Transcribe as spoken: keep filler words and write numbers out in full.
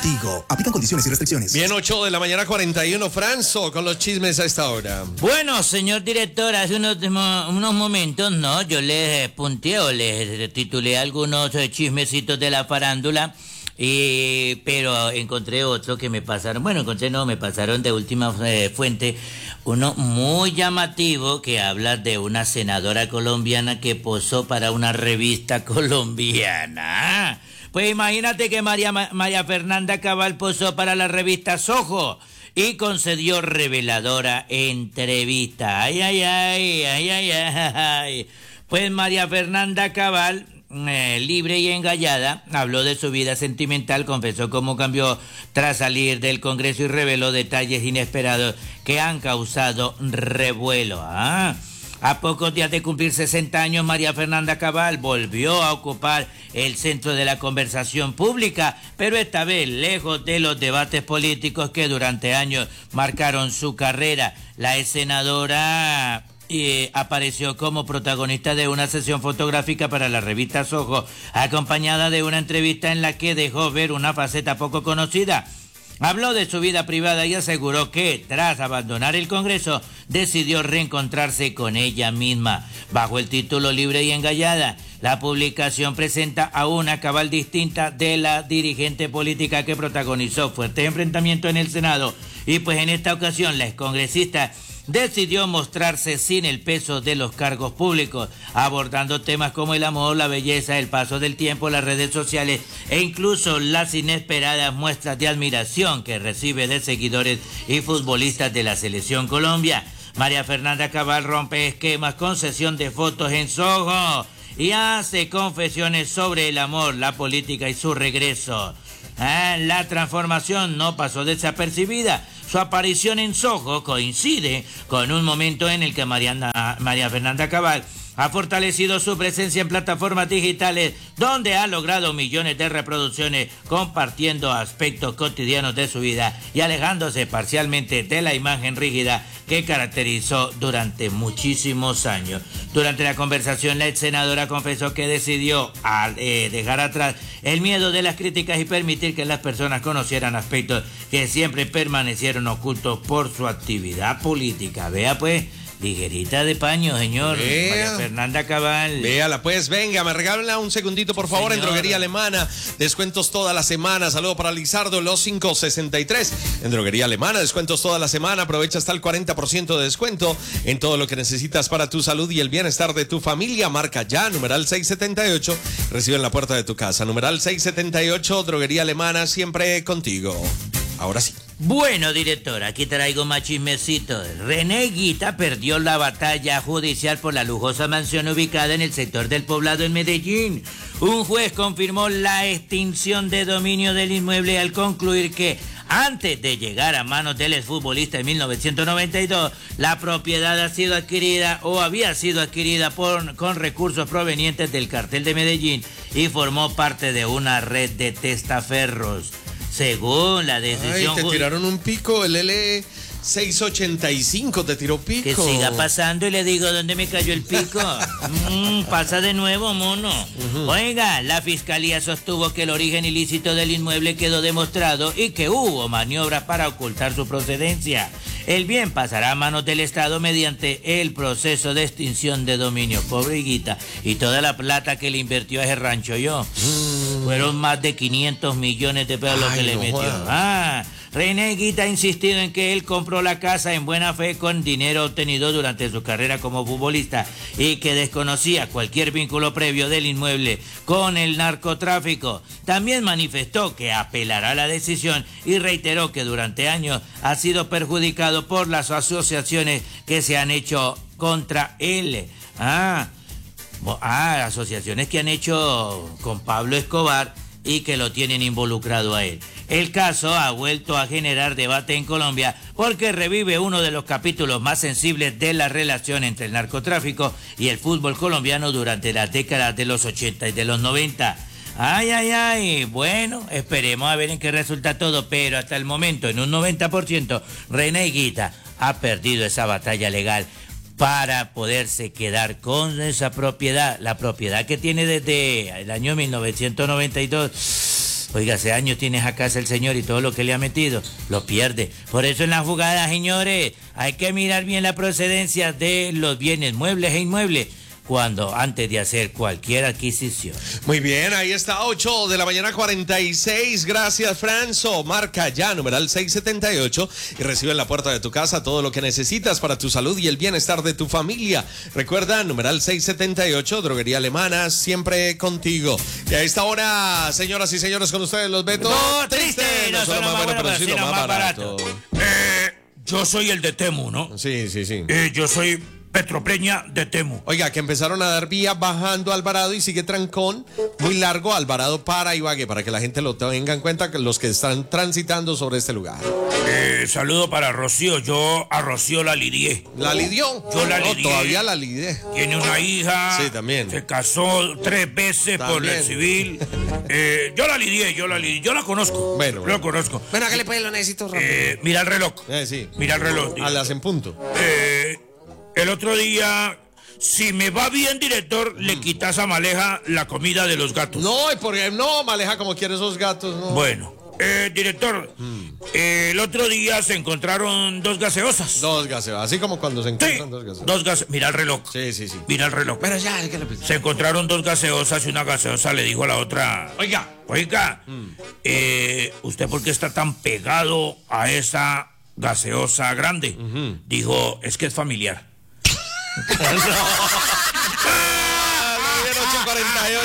Tigo, aplican condiciones y restricciones. Bien, ocho de la mañana, cuarenta y uno, Franzo, con los chismes a esta hora. Bueno, señor director, hace unos, unos momentos, ¿no? Yo les punteé o les titulé algunos chismecitos de la farándula, y, pero encontré otro que me pasaron, bueno, encontré no, me pasaron de última eh, fuente, uno muy llamativo que habla de una senadora colombiana que posó para una revista colombiana. Pues imagínate que María, María Fernanda Cabal posó para la revista Soho y concedió reveladora entrevista. Ay, ay, ay, ay, ay, ay. Pues María Fernanda Cabal, eh, libre y engallada, habló de su vida sentimental, confesó cómo cambió tras salir del Congreso y reveló detalles inesperados que han causado revuelo. Ah. A pocos días de cumplir sesenta años, María Fernanda Cabal volvió a ocupar el centro de la conversación pública, pero esta vez lejos de los debates políticos que durante años marcaron su carrera. La ex senadora eh, apareció como protagonista de una sesión fotográfica para la revista Soho, acompañada de una entrevista en la que dejó ver una faceta poco conocida. Habló de su vida privada y aseguró que, tras abandonar el Congreso, decidió reencontrarse con ella misma. Bajo el título Libre y Engallada, la publicación presenta a una Cabal distinta de la dirigente política que protagonizó fuertes enfrentamientos en el Senado. Y pues en esta ocasión la excongresista decidió mostrarse sin el peso de los cargos públicos, abordando temas como el amor, la belleza, el paso del tiempo, las redes sociales e incluso las inesperadas muestras de admiración que recibe de seguidores y futbolistas de la Selección Colombia. María Fernanda Cabal rompe esquemas con sesión de fotos en Soho y hace confesiones sobre el amor, la política y su regreso. Ah, la transformación no pasó desapercibida. Su aparición en Soho coincide con un momento en el que Mariana, María Fernanda Cabal ha fortalecido su presencia en plataformas digitales donde ha logrado millones de reproducciones compartiendo aspectos cotidianos de su vida y alejándose parcialmente de la imagen rígida que caracterizó durante muchísimos años. Durante la conversación, la ex senadora confesó que decidió al, eh, dejar atrás el miedo de las críticas y permitir que las personas conocieran aspectos que siempre permanecieron ocultos por su actividad política. Vea pues, ligerita de paño, señor. Vea. María Fernanda Cabal. Véala, pues, venga, me regalan un segundito, por favor, Señor. en Droguería Alemana. Descuentos toda la semana. Saludo para Lizardo, los quinientos sesenta y tres. En Droguería Alemana, descuentos toda la semana. Aprovecha hasta el cuarenta por ciento de descuento en todo lo que necesitas para tu salud y el bienestar de tu familia. Marca ya, numeral seiscientos setenta y ocho. Recibe en la puerta de tu casa. Numeral seiscientos setenta y ocho, Droguería Alemana, siempre contigo. Ahora sí. Bueno, director, aquí traigo más chismecitos. René Guita perdió la batalla judicial por la lujosa mansión ubicada en el sector del Poblado en Medellín. Un juez confirmó la extinción de dominio del inmueble al concluir que antes de llegar a manos del exfutbolista en mil novecientos noventa y dos, la propiedad ha sido adquirida o había sido adquirida por, con recursos provenientes del cartel de Medellín y formó parte de una red de testaferros. Según la decisión... Ay, te tiraron un pico, el L seiscientos ochenta y cinco te tiró pico. Que siga pasando y le digo dónde me cayó el pico. mm, pasa de nuevo, mono. Uh-huh. Oiga, la fiscalía sostuvo que el origen ilícito del inmueble quedó demostrado y que hubo maniobras para ocultar su procedencia. El bien pasará a manos del Estado mediante el proceso de extinción de dominio. Pobre Guita. Y toda la plata que le invirtió a ese rancho yo. Mm. Fueron más de quinientos millones de pesos lo que le no metió. Joder. Ah, René Guita ha insistido en que él compró la casa en buena fe con dinero obtenido durante su carrera como futbolista y que desconocía cualquier vínculo previo del inmueble con el narcotráfico. También manifestó que apelará a la decisión y reiteró que durante años ha sido perjudicado por las asociaciones que se han hecho contra él. Ah, ah, asociaciones que han hecho con Pablo Escobar y que lo tienen involucrado a él. El caso ha vuelto a generar debate en Colombia porque revive uno de los capítulos más sensibles de la relación entre el narcotráfico y el fútbol colombiano durante las décadas de los ochenta y de los noventa. Ay, ay, ay, bueno, esperemos a ver en qué resulta todo, pero hasta el momento, en un noventa por ciento, René Guita ha perdido esa batalla legal para poderse quedar con esa propiedad, la propiedad que tiene desde el año mil novecientos noventa y dos. Oiga, hace años tiene esa casa el señor y todo lo que le ha metido lo pierde. Por eso en la jugada, señores, hay que mirar bien la procedencia de los bienes muebles e inmuebles cuando antes de hacer cualquier adquisición. Muy bien, ahí está, ocho de la mañana, cuarenta y seis. Gracias, Franzo. Marca ya, numeral seiscientos setenta y ocho, y recibe en la puerta de tu casa todo lo que necesitas para tu salud y el bienestar de tu familia. Recuerda, numeral seiscientos setenta y ocho, Droguería Alemana, siempre contigo. Y a esta hora, señoras y señores, con ustedes los Beto. No, triste, no solo más bueno, pero sí lo más barato. Eh, yo soy el de Temu, ¿no? Sí, sí, sí. Eh, yo soy Petropreña de Temu. Oiga, que empezaron a dar vía bajando Alvarado y sigue trancón muy largo Alvarado para Ibagué, para que la gente lo tenga en cuenta, que los que están transitando sobre este lugar. Eh, saludo para Rocío. Yo a Rocío la lidié. ¿La lidió? Yo la no, lidié. todavía la lidié. Tiene una hija. Sí, también. Se casó tres veces También. por el civil. Eh, yo la lidié, yo la lidié. Yo la conozco. Bueno, yo la conozco. Bueno, ¿qué le puede? Lo necesito rápido. Eh, mira el reloj. Eh, sí. Mira el reloj. A las en punto. Eh, el otro día, si me va bien, director, mm. le quitas a Maleja la comida de los gatos. No, porque no, Maleja como quiere esos gatos, no. Bueno, eh, director, mm. eh, el otro día se encontraron dos gaseosas. Dos gaseosas, así como cuando se encuentran sí, dos gaseosas. Dos gaseosas. Mira el reloj. Sí, sí, sí. Mira el reloj. Pero ya, ¿qué le pasa? Se encontraron dos gaseosas y una gaseosa le dijo a la otra: Oiga, oiga, mm. eh, ¿usted por qué está tan pegado a esa gaseosa grande? Uh-huh. Dijo, es que es familiar. No.